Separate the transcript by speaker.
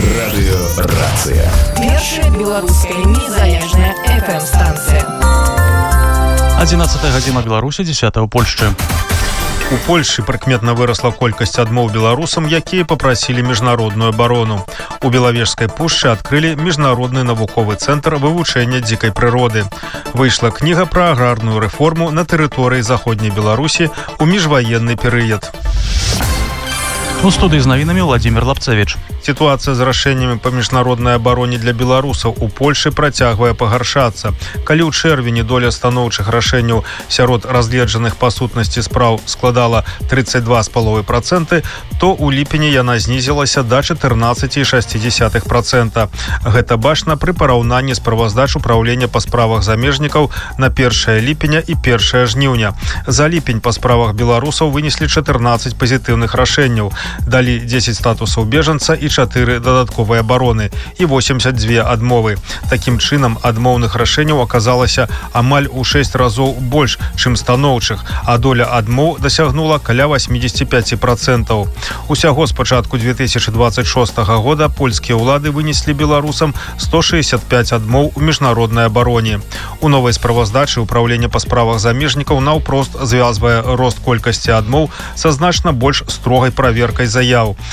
Speaker 1: Радыёрацыя.
Speaker 2: Першая беларуская незалежная FM-станцыя.
Speaker 3: 11 гадзіна Беларусі, 10 ў Польшчы.
Speaker 4: У Польшы прыкметна вырасла колькасць адмоў беларусам, якія папрасілі міжнародную абарону. У Белавежскай пушчы адкрылі міжнародны навуковы цэнтр вывучэння дзікай прыроды. Выйшла кніга пра аграрную рэформу на тэрыторыі заходняй Беларусі ў міжваенны перыяд.
Speaker 3: У студыі з навінамі Владимир Лапцевич.
Speaker 4: Сітуацыя з рашэннямі па міжнароднай абароне для беларусаў у Польшы працягвае пагаршацца. Калі ў чэрвені доля станоўчых рашэнняў сярод разгледжаных па сутнасці спраў складала 32,5%, то ў ліпені яна знізілася да 14,6%. Гэта бачна пры параўнанні справаздач управлення па справах замежнікаў на 1 ліпеня і 1 жніўня. За ліпень па справах беларусаў вынеслі 14 пазітыўных рашэнняў, далі 10 статусаў бежанца і 4 дадатковыя абароны і 82 адмовы. Такім чынам, адмоўных рашэнняў аказалася амаль у 6 разоў больш, чым станоўчых, а доля адмоў дасягнула каля 85%. Усяго з пачатку 2026 года польскія ўлады вынеслі беларусам 165 адмоў у міжнароднай абароне. У новай справаздачы управлення па справах замежнікаў наўпрост звязвае рост колькасці адмоў са значна больш строгай праверкай заяў.